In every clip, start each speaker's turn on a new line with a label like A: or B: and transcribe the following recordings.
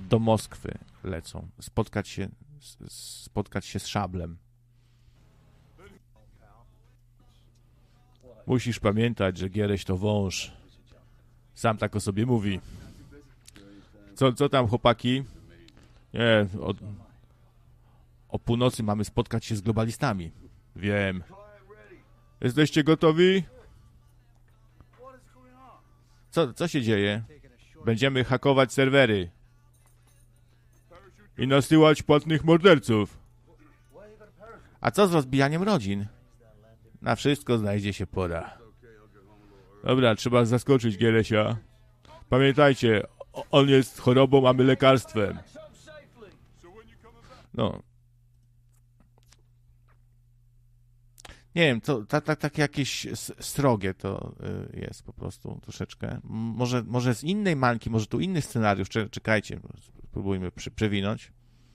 A: do Moskwy lecą. Spotkać się z Szablem. Musisz pamiętać, że Giereś to wąż. Sam tak o sobie mówi. Co tam, chłopaki? Nie, o północy mamy spotkać się z globalistami. Wiem. Jesteście gotowi? Co się dzieje? Będziemy hakować serwery. I nasyłać płatnych morderców. A co z rozbijaniem rodzin? Na wszystko znajdzie się pora. Dobra, trzeba zaskoczyć Gieresia. Pamiętajcie, on jest chorobą, a my lekarstwem. No. Nie wiem, to tak jakieś srogie to jest po prostu troszeczkę. Może z innej mańki, może tu inny scenariusz. Czekajcie, spróbujmy przewinąć.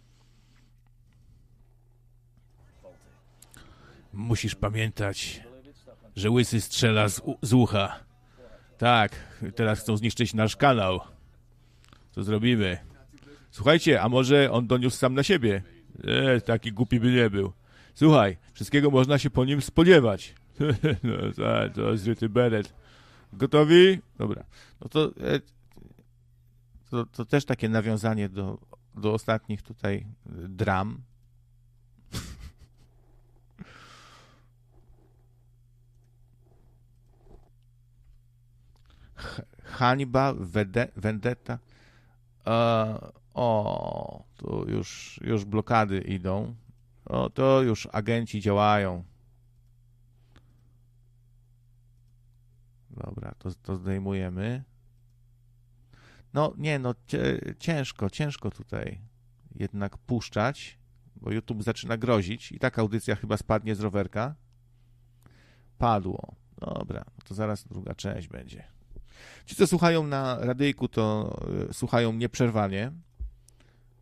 A: Musisz pamiętać, że Łysy strzela z ucha. Tak, teraz chcą zniszczyć nasz kanał. Co zrobimy? Słuchajcie, a może on doniósł sam na siebie? Taki głupi by nie był. Słuchaj, wszystkiego można się po nim spodziewać. No, to zryty beret. Gotowi? Dobra. No to też takie nawiązanie do ostatnich tutaj dram. Hańba, vendetta. Tu już blokady idą. To już agenci działają. Dobra, to zdejmujemy. Ciężko tutaj jednak puszczać, bo YouTube zaczyna grozić i taka audycja chyba spadnie z rowerka. Padło. Dobra, to zaraz druga część będzie. Ci, co słuchają na radyjku, to słuchają nieprzerwanie.